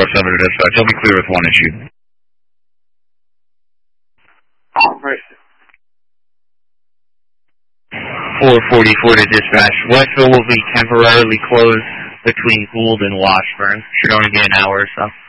407 to dispatch. I'll be clear with one issue. All right. 444 to dispatch. Westville will be temporarily closed between Gould and Washburn. Should only be an hour or so.